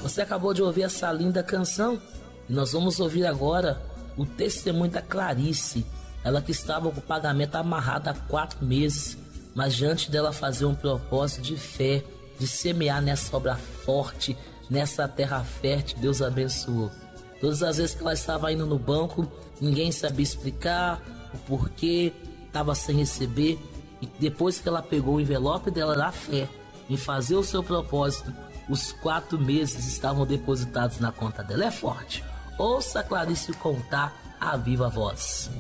Você acabou de ouvir essa linda canção e nós vamos ouvir agora o testemunho da Clarice. Ela que estava com o pagamento amarrado há 4 meses, mas diante dela fazer um propósito de fé, de semear nessa obra forte, nessa terra fértil, Deus abençoou. Todas as vezes que ela estava indo no banco, ninguém sabia explicar o porquê, estava sem receber. E depois que ela pegou o envelope dela da fé em fazer o seu propósito, os 4 meses estavam depositados na conta dela. É forte. Ouça a Clarice contar a viva voz.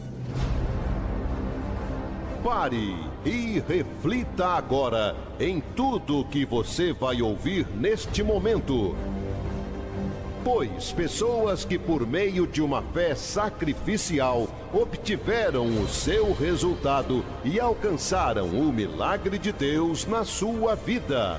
Pare e reflita agora em tudo que você vai ouvir neste momento. Pois pessoas que por meio de uma fé sacrificial obtiveram o seu resultado e alcançaram o milagre de Deus na sua vida.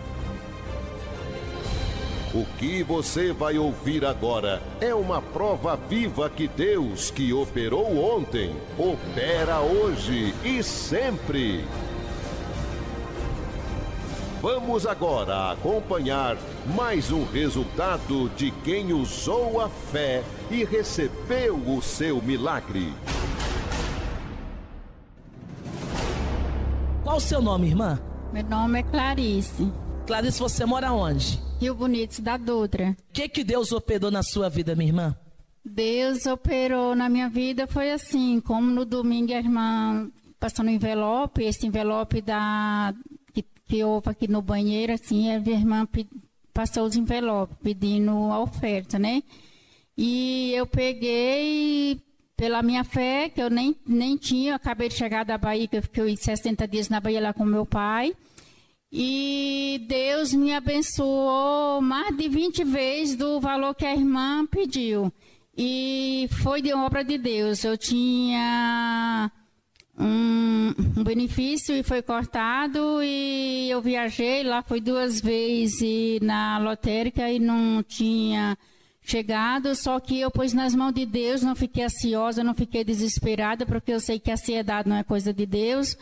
O que você vai ouvir agora é uma prova viva que Deus, que operou ontem, opera hoje e sempre. Vamos agora acompanhar mais um resultado de quem usou a fé e recebeu o seu milagre. Qual o seu nome, irmã? Meu nome é Clarice. Clarice, você mora onde? Rio Bonito, Cidade Dutra. O que Deus operou na sua vida, minha irmã? Deus operou na minha vida, foi assim, como no domingo a irmã passou no envelope, esse envelope que houve aqui no banheiro, assim, a irmã passou os envelopes pedindo a oferta, né? E eu peguei, pela minha fé, que eu nem tinha, eu acabei de chegar da Bahia, que eu fiquei 60 dias na Bahia lá com meu pai. E Deus me abençoou mais de 20 vezes do valor que a irmã pediu. E foi de obra de Deus. Eu tinha um benefício e foi cortado e eu viajei, lá fui 2 vezes na lotérica e não tinha chegado, só que eu pus nas mãos de Deus, não fiquei ansiosa, não fiquei desesperada, porque eu sei que a ansiedade não é coisa de Deus.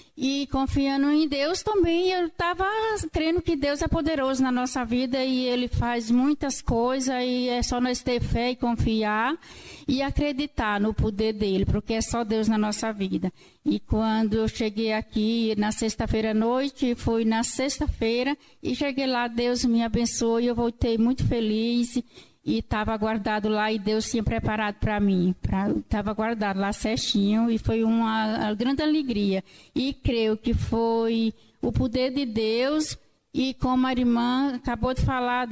E confiando em Deus também, eu estava crendo que Deus é poderoso na nossa vida e Ele faz muitas coisas e é só nós ter fé e confiar e acreditar no poder dEle, porque é só Deus na nossa vida. E quando eu cheguei aqui na sexta-feira à noite, fui na sexta-feira e cheguei lá, Deus me abençoou e eu voltei muito feliz. E estava guardado lá e Deus tinha preparado para mim. Estava guardado lá certinho e foi uma grande alegria. E creio que foi o poder de Deus e como a irmã acabou de falar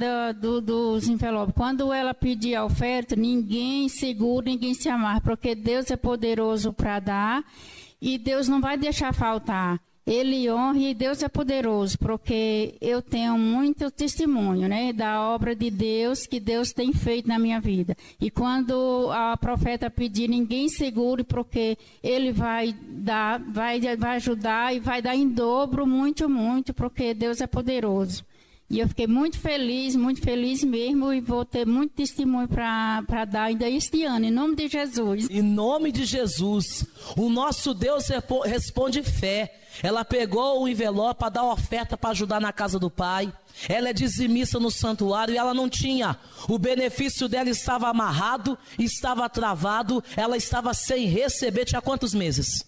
dos envelopes. Quando ela pedir a oferta, ninguém segura, ninguém se amarra, porque Deus é poderoso para dar e Deus não vai deixar faltar. Ele honra e Deus é poderoso, porque eu tenho muito testemunho, né, da obra de Deus que Deus tem feito na minha vida. E quando a profeta pedir, ninguém segure, porque Ele vai dar, vai ajudar e vai dar em dobro, muito, muito, porque Deus é poderoso. E eu fiquei muito feliz mesmo, e vou ter muito testemunho para dar ainda este ano, em nome de Jesus. Em nome de Jesus, o nosso Deus responde fé. Ela pegou o envelope para dar oferta para ajudar na casa do pai. Ela é dizimista no santuário e ela não tinha. O benefício dela estava amarrado, estava travado, ela estava sem receber. Tinha quantos meses?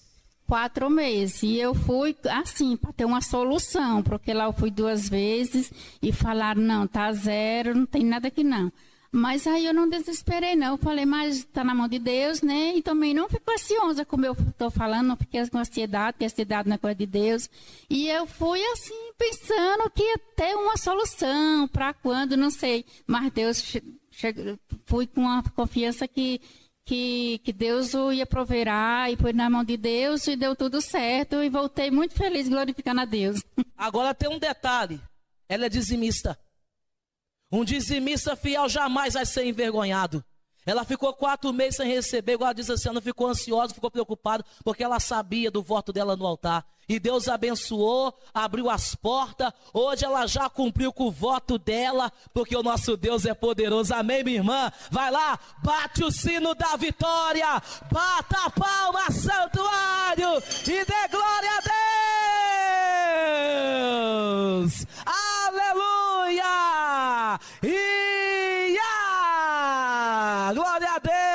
4 meses, e eu fui assim, para ter uma solução, porque lá eu fui 2 vezes e falaram, não, tá zero, não tem nada aqui não. Mas aí eu não desesperei não, eu falei, mas tá na mão de Deus, né, e também não fico ansiosa, como eu tô falando, não fiquei com ansiedade, porque a ansiedade não é coisa de Deus. E eu fui assim, pensando que ia ter uma solução, para quando, não sei, mas Deus, fui com uma confiança que Deus ia proverá e pôs na mão de Deus e deu tudo certo e voltei muito feliz glorificando a Deus. Agora tem um detalhe, ela é dizimista. Um dizimista fiel jamais vai ser envergonhado. Ela ficou 4 meses sem receber, igual ela diz assim, ela não ficou ansiosa, ficou preocupada, porque ela sabia do voto dela no altar. E Deus abençoou, abriu as portas, hoje ela já cumpriu com o voto dela, porque o nosso Deus é poderoso. Amém, minha irmã? Vai lá, bate o sino da vitória, bata a palma, santuário, e dê glória a Deus! Aleluia! Glória a Deus!